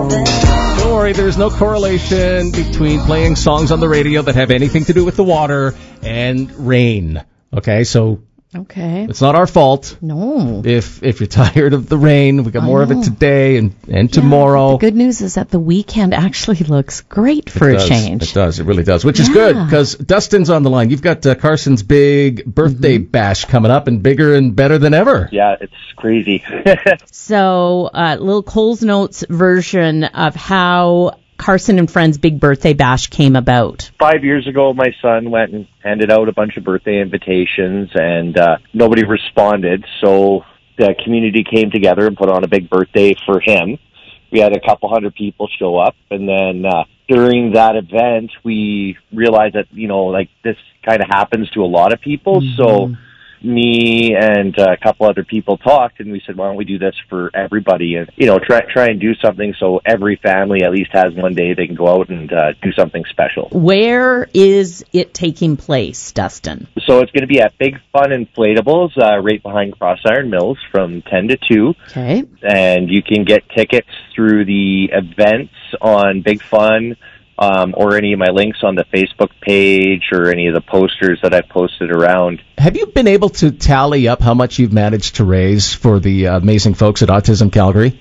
Don't worry, there's no correlation between playing songs on the radio that have anything to do with the water and rain. Okay, so Okay. it's not our fault. No. If you're tired of the rain, we got more of it today and tomorrow. The good news is that the weekend actually looks great for a change. It does. It really does, which is good because Dustin's on the line. You've got Carson's big birthday bash coming up and bigger and better than ever. Yeah, it's crazy. So, little Coles Notes version of how Carson and Friends Big Birthday Bash came about. 5 years ago, my son went and handed out a bunch of birthday invitations, and nobody responded. So the community came together and put on a big birthday for him. We had a couple hundred people show up, and then during that event, we realized that, this kind of happens to a lot of people. So me and a couple other people talked, and we said, why don't we do this for everybody and, try and do something so every family at least has one day they can go out and do something special. Where is it taking place, Dustin? So it's going to be at Big Fun Inflatables right behind Crossiron Mills from 10 to 2. Okay. And you can get tickets through the events on Big Fun or any of my links on the Facebook page or any of the posters that I've posted around. Have you been able to tally up how much you've managed to raise for the amazing folks at Autism Calgary?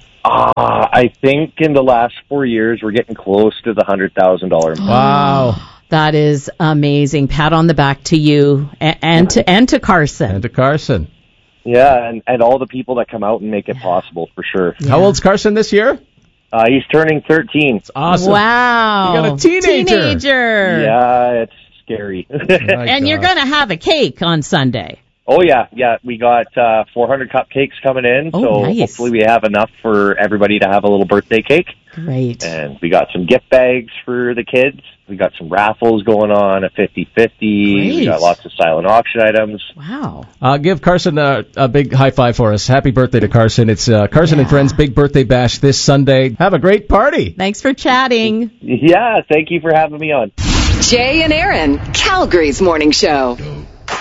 I think in the last 4 years, we're getting close to the $100,000 mark. Wow. That is amazing. Pat on the back to you and to Carson. And to Carson. Yeah, and all the people that come out and make it possible, for sure. Yeah. How old's Carson this year? He's turning 13. It's awesome. Wow. You got a teenager. Yeah, it's scary. And you're going to have a cake on Sunday. Oh, yeah. We got 400 cupcakes coming in, so nice. Hopefully we have enough for everybody to have a little birthday cake. Great. And we got some gift bags for the kids. We got some raffles going on, a 50-50. We got lots of silent auction items. Wow. Give Carson a big high five for us. Happy birthday to Carson. It's Carson and Friends Big Birthday Bash this Sunday. Have a great party. Thanks for chatting. Yeah, thank you for having me on. Jay and Aaron, Calgary's Morning Show.